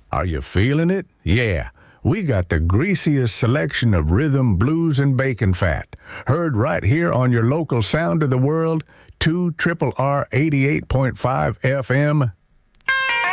Are you feeling it? Yeah. We got the greasiest selection of rhythm, blues, and bacon fat. Heard right here on your local sound of the world, 2 R R 88.5 FM,